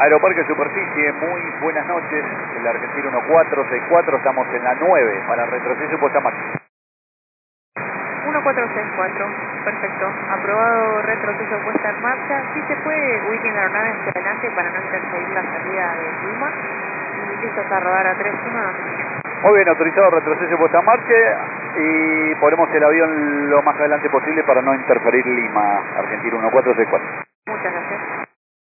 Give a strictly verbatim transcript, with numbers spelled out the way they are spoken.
Aeroparque Superficie, muy buenas noches. El Argentina uno cuatro seis cuatro, estamos en la nueve para retroceso y puesta en marcha. uno cuatro seis cuatro, perfecto. Aprobado retroceso puesta en marcha. Si se puede, ubiquen la aeronave hacia adelante para no interferir la salida de Lima. Y listo, está a rodar a tres uno, no se Muy bien, autorizado retroceso y puesta en marcha. Y ponemos el avión lo más adelante posible para no interferir Lima, Argentina uno cuatro seis cuatro.